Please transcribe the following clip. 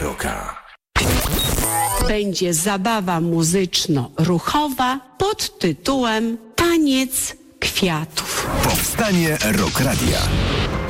Rocka. Będzie zabawa muzyczno-ruchowa pod tytułem Taniec Kwiatów. Powstanie Rock Radia.